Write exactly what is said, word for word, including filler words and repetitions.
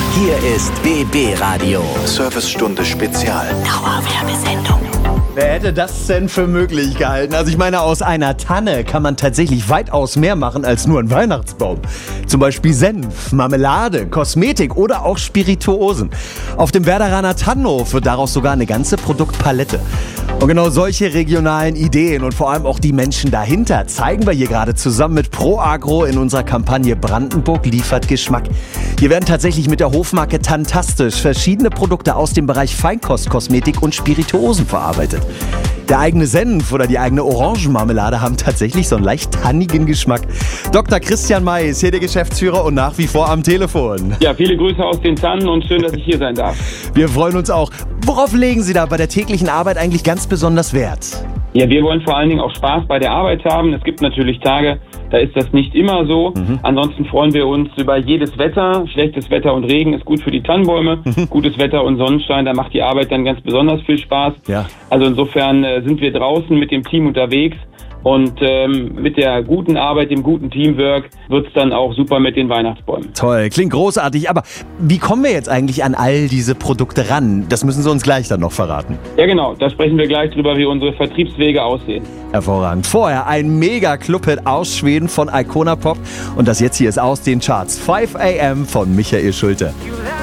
Hier ist B B Radio. Servicestunde Spezial. Dauerwerbesendung. Wer hätte das denn für möglich gehalten? Also ich meine, aus einer Tanne kann man tatsächlich weitaus mehr machen als nur ein Weihnachtsbaum. Zum Beispiel Senf, Marmelade, Kosmetik oder auch Spirituosen. Auf dem Werderaner Tannenhof wird daraus sogar eine ganze Produktpalette. Und genau solche regionalen Ideen und vor allem auch die Menschen dahinter zeigen wir hier gerade zusammen mit ProAgro in unserer Kampagne Brandenburg liefert Geschmack. Hier werden tatsächlich mit der Hofmarke Tantastisch verschiedene Produkte aus dem Bereich Feinkostkosmetik und Spirituosen verarbeitet. Der eigene Senf oder die eigene Orangenmarmelade haben tatsächlich so einen leicht tannigen Geschmack. Doktor Christian May ist hier der Geschäftsführer und nach wie vor am Telefon. Ja, viele Grüße aus den Tannen und schön, dass ich hier sein darf. Wir freuen uns auch. Worauf legen Sie da bei der täglichen Arbeit eigentlich ganz besonders Wert? Ja, wir wollen vor allen Dingen auch Spaß bei der Arbeit haben. Es gibt natürlich Tage, da ist das nicht immer so. Mhm. Ansonsten freuen wir uns über jedes Wetter. Schlechtes Wetter und Regen ist gut für die Tannenbäume. Mhm. Gutes Wetter und Sonnenschein, da macht die Arbeit dann ganz besonders viel Spaß. Ja. Also insofern äh, sind wir draußen mit dem Team unterwegs. Und ähm, mit der guten Arbeit, dem guten Teamwork wird es dann auch super mit den Weihnachtsbäumen. Toll, klingt großartig. Aber wie kommen wir jetzt eigentlich an all diese Produkte ran? Das müssen Sie uns gleich dann noch verraten. Ja genau, da sprechen wir gleich drüber, wie unsere Vertriebswege aussehen. Hervorragend. Vorher ein Mega-Clubhit aus Schweden von Icona Pop. Und das jetzt hier ist aus den Charts. five a m von Michael Schulte.